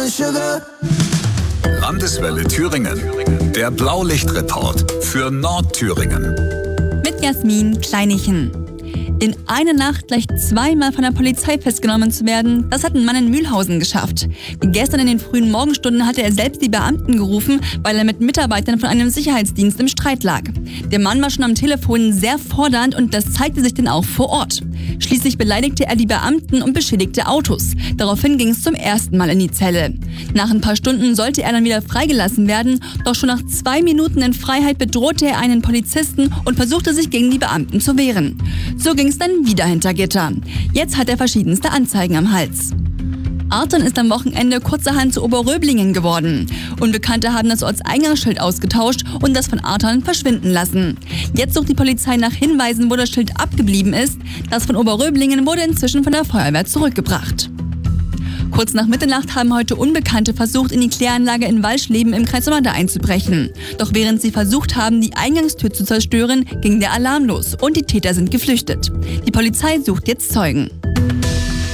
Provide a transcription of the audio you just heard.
sugar. Landeswelle Thüringen. Der Blaulichtreport für Nordthüringen. Mit Jasmin Kleinichen. In einer Nacht gleich zweimal von der Polizei festgenommen zu werden, das hat ein Mann in Mühlhausen geschafft. Gestern in den frühen Morgenstunden hatte er selbst die Beamten gerufen, weil er mit Mitarbeitern von einem Sicherheitsdienst im Streit lag. Der Mann war schon am Telefon sehr fordernd und das zeigte sich dann auch vor Ort. Schließlich beleidigte er die Beamten und beschädigte Autos. Daraufhin ging es zum ersten Mal in die Zelle. Nach ein paar Stunden sollte er dann wieder freigelassen werden, doch schon nach 2 Minuten in Freiheit bedrohte er einen Polizisten und versuchte sich gegen die Beamten zu wehren. So ging es dann wieder hinter Gitter. Jetzt hat er verschiedenste Anzeigen am Hals. Arton ist am Wochenende kurzerhand zu Oberröblingen geworden. Unbekannte haben das Ortseingangsschild ausgetauscht und das von Arton verschwinden lassen. Jetzt sucht die Polizei nach Hinweisen, wo das Schild abgeblieben ist. Das von Oberröblingen wurde inzwischen von der Feuerwehr zurückgebracht. Kurz nach Mitternacht haben heute Unbekannte versucht, in die Kläranlage in Walschleben im Kreis Sommernde einzubrechen. Doch während sie versucht haben, die Eingangstür zu zerstören, ging der Alarm los und die Täter sind geflüchtet. Die Polizei sucht jetzt Zeugen.